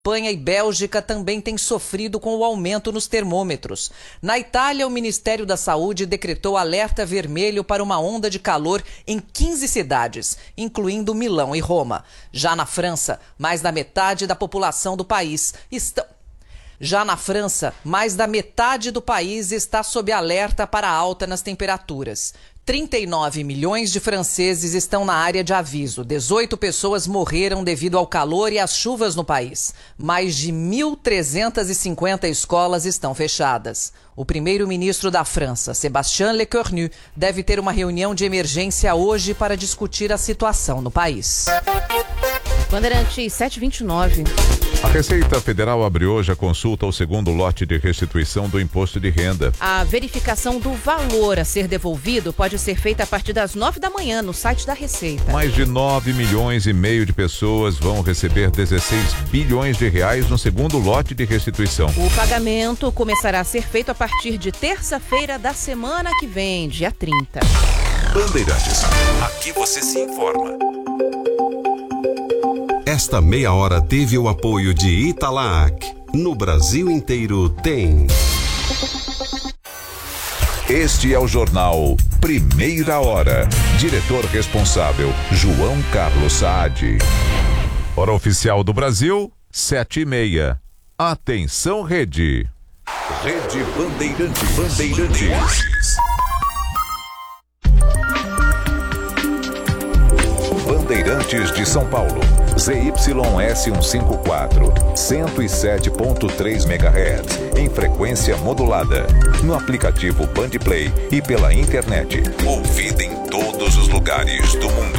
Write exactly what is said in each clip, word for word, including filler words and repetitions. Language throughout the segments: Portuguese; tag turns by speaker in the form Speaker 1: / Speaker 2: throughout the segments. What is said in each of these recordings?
Speaker 1: Espanha e Bélgica também têm sofrido com o aumento nos termômetros. Na Itália, o Ministério da Saúde decretou alerta vermelho para uma onda de calor em quinze cidades, incluindo Milão e Roma. Já na França, mais da metade da população do país está... Já na França, mais da metade do país está sob alerta para alta nas temperaturas. trinta e nove milhões de franceses estão na área de aviso. dezoito pessoas morreram devido ao calor e às chuvas no país. Mais de mil trezentas e cinquenta escolas estão fechadas. O primeiro-ministro da França, Sébastien Lecornu, deve ter uma reunião de emergência hoje para discutir a situação no país.
Speaker 2: Bandeirantes sete e vinte e nove.
Speaker 3: A Receita Federal abriu hoje a consulta ao segundo lote de restituição do imposto de renda.
Speaker 2: A verificação do valor a ser devolvido pode ser feita a partir das nove da manhã no site da Receita.
Speaker 3: Mais de nove milhões e meio de pessoas vão receber dezesseis bilhões de reais no segundo lote de restituição.
Speaker 2: O pagamento começará a ser feito a partir de terça-feira da semana que vem, dia trinta.
Speaker 4: Bandeirantes, aqui você se informa.
Speaker 5: Esta meia hora teve o apoio de Italac. No Brasil inteiro tem.
Speaker 3: Este é o jornal Primeira Hora. Diretor responsável, João Carlos Saad. Hora oficial do Brasil, sete e meia. Atenção, Rede.
Speaker 4: Rede Bandeirantes. Bandeirantes. Bandeirantes de São Paulo. Z Y S cento e cinquenta e quatro, cento e sete ponto três megahertz, em frequência modulada. No aplicativo Bandplay e pela internet. Ouvida em todos os lugares do mundo.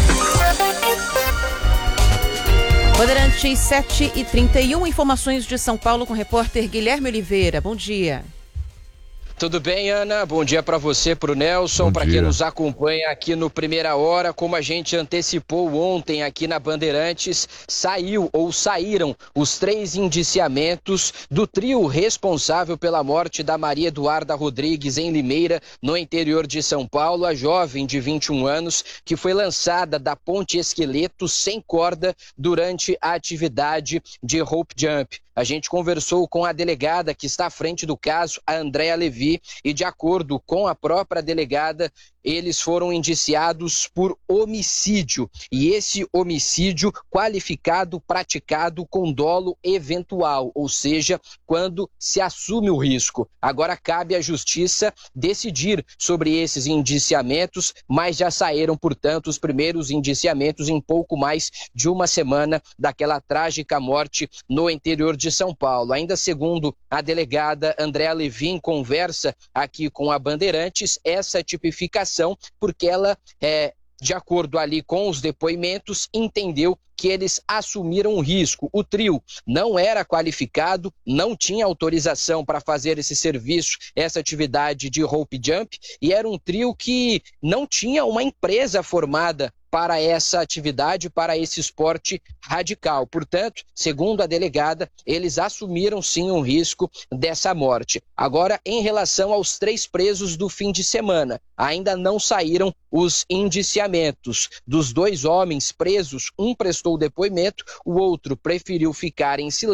Speaker 2: Bandeirantes sete e trinta e um, informações de São Paulo com o repórter Guilherme Oliveira. Bom dia.
Speaker 6: Tudo bem, Ana? Bom dia para você, para o Nelson, para quem nos acompanha aqui no Primeira Hora. Como a gente antecipou ontem aqui na Bandeirantes, saiu ou saíram os três indiciamentos do trio responsável pela morte da Maria Eduarda Rodrigues em Limeira, no interior de São Paulo, a jovem de vinte e um anos que foi lançada da ponte Esqueleto sem corda durante a atividade de rope jump. A gente conversou com a delegada que está à frente do caso, a Andréa Levi, e de acordo com a própria delegada, eles foram indiciados por homicídio. E esse homicídio qualificado, praticado com dolo eventual, ou seja, quando se assume o risco. Agora cabe à justiça decidir sobre esses indiciamentos, mas já saíram, portanto, os primeiros indiciamentos em pouco mais de uma semana daquela trágica morte no interior de São Paulo. Ainda segundo a delegada Andréa Levi, em conversa aqui com a Bandeirantes, essa tipificação porque ela, é, de acordo ali com os depoimentos, entendeu que eles assumiram um risco. O trio não era qualificado, não tinha autorização para fazer esse serviço, essa atividade de rope jump, e era um trio que não tinha uma empresa formada para essa atividade, para esse esporte radical. Portanto, segundo a delegada, eles assumiram sim um risco dessa morte. Agora, em relação aos três presos do fim de semana, ainda não saíram os indiciamentos. Dos dois homens presos, um prestou depoimento, o outro preferiu ficar em silêncio.